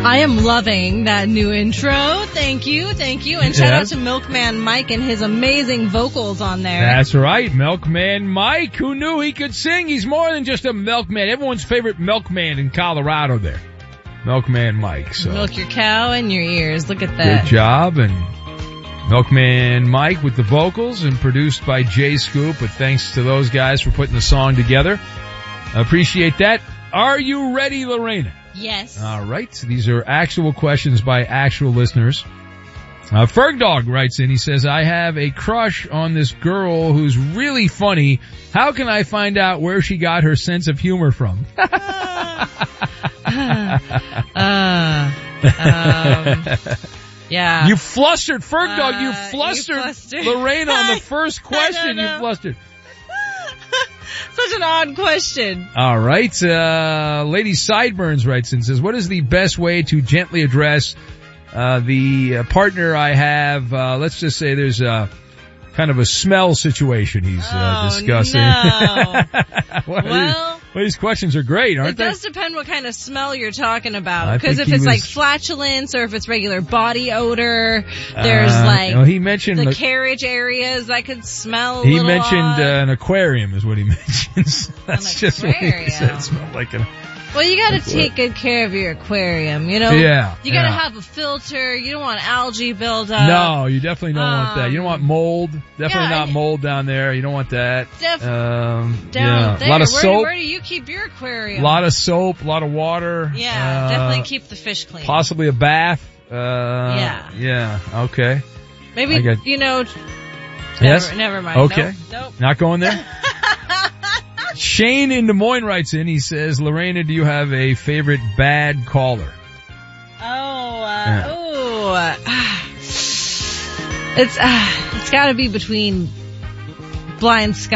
I am loving that new intro. Thank you. And shout out to Milkman Mike and his amazing vocals on there. That's right, Milkman Mike. Who knew he could sing? He's more than just a milkman. Everyone's favorite milkman in Colorado there. Milkman Mike. So milk your cow in your ears. Look at that. Good job. And Milkman Mike with the vocals and produced by Jay Scoop. But thanks to those guys for putting the song together. I appreciate that. Are you ready, Lorena? Yes. All right. These are actual questions by actual listeners. Fergdog writes in. He says, I have a crush on this girl who's really funny. How can I find out where she got her sense of humor from? Yeah. You flustered, Fergdog. You flustered Lorena on the first question. You flustered. Such an odd question. All right. Lady Sideburns writes in, says, what is the best way to gently address the partner I have? Let's just say there's a kind of a smell situation he's discussing. No. Well, these questions are great, aren't they? It does depend what kind of smell you're talking about. Because if it's like flatulence or if it's regular body odor, there's he mentioned the carriage areas that could smell He mentioned an aquarium is what he mentions. That's just what aquarium. he said. It smelled like an... Well, you gotta take good care of your aquarium, you know? Yeah. You gotta have a filter. You don't want algae buildup. No, you definitely don't want that. You don't want mold. Definitely not mold down there. You don't want that. Down there. A lot of soap. Where do you keep your aquarium? A lot of soap, a lot of water. Yeah, definitely keep the fish clean. Possibly a bath. Yeah, okay. Maybe, Yes? Never mind. Okay. Nope. Not going there? Shane in Des Moines writes in. He says, Lorena, do you have a favorite bad caller? It's gotta be between Blind Sky